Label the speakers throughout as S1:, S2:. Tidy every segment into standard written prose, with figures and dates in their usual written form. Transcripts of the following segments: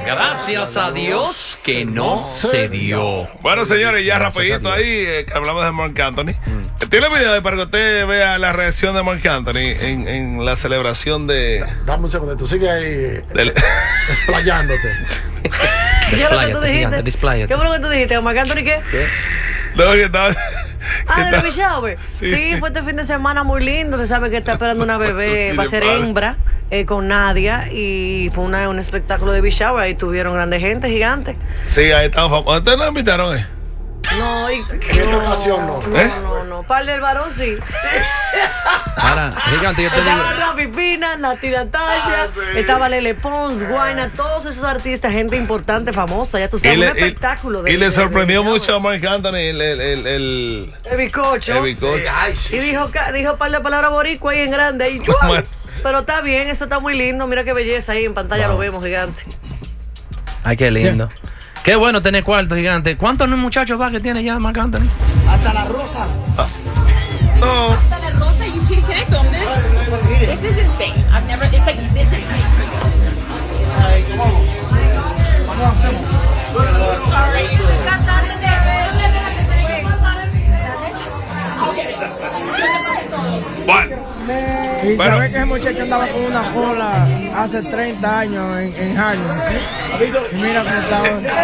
S1: Gracias a Dios que no se dio.
S2: Bueno, señores, ya rapidito ahí, que hablamos de Marc Anthony. Tiene el video para que usted vea la reacción de Marc Anthony en la celebración de...
S3: Dame un segundo, tú sigues ahí desplayándote.
S4: ¿Qué fue lo que tú dijiste? ¿Qué fue lo que tú dijiste? ¿Marc Anthony qué?
S2: No, que estaba...
S4: ¿de baby shower? Sí, fue este fin de semana muy lindo. Usted sabe que está esperando una bebé, va a ser hembra, con Nadia. Y fue un espectáculo de baby shower. Ahí tuvieron grande gente, gigante.
S2: Sí, ahí estamos famosos. ¿Ustedes nos invitaron,
S4: No,
S3: en esta ocasión no.
S4: No. Par del varón sí.
S1: Ahora, gigante, yo te digo.
S4: Estaba Rafi Pina, Nati Natasha, estaba Lele Pons, Guayna, todos esos artistas, gente importante, famosa, ya tú sabes, un espectáculo.
S2: Y le sorprendió mucho a Marc Anthony el
S4: bizcocho.
S2: Sí,
S4: y dijo un par de palabras boricua ahí en grande. Y pero está bien, eso está muy lindo. Mira qué belleza ahí en pantalla, lo vemos, gigante.
S1: Ay, qué lindo. Qué bueno tener cuarto, gigante. ¿Cuántos muchachos va que tiene ya Marc Anthony?
S4: Hasta la rosa.
S2: No.
S5: Hasta la rosa, you can film this. This is insane. I've never, it's like, this is
S2: Bueno.
S6: Y sabe que ese muchacho andaba con una cola hace 30 años en Harlem. Y mira cómo está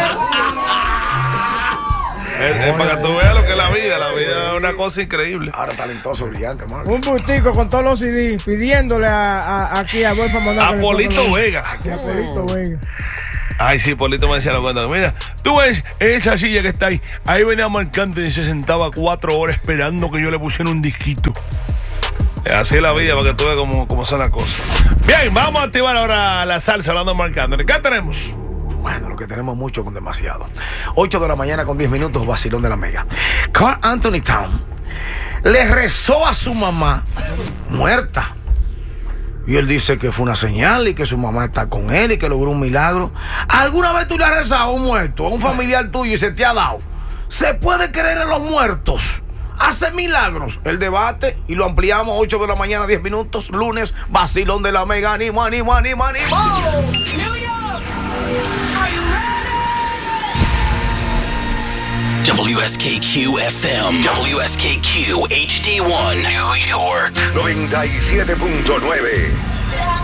S6: ahora.
S2: Para que tú veas lo que es la vida es una cosa increíble.
S3: Ahora talentoso, brillante, Marc.
S6: Un bustico con todos los CD pidiéndole aquí a Wolfgang Monaco.
S2: A Polito Vega.
S6: A Polito Vega.
S2: Ay, sí, Polito me decía lo cuento. Mira, tú ves esa silla que está ahí. Ahí venía Marc Anthony y se sentaba 4 horas esperando que yo le pusiera un disquito. Así es la vida, para que tú veas cómo son las cosas. Bien, vamos a activar ahora la salsa hablando de Marc Anthony. ¿Qué tenemos?
S3: Bueno, lo que tenemos mucho con demasiado. 8 de la mañana con 10 minutos, vacilón de la Mega. Karl Anthony Towns le rezó a su mamá muerta. Y él dice que fue una señal y que su mamá está con él y que logró un milagro. ¿Alguna vez tú le has rezado a un muerto, a un familiar tuyo y se te ha dado? ¿Se puede creer en los muertos? Hace milagros. El debate y lo ampliamos 8 de la mañana, 10 minutos, lunes, vacilón de la Mega. ¡Ánimo, ánimo, ánimo, ánimo!
S7: WSKQ FM, WSKQ HD1, New York, 97.9.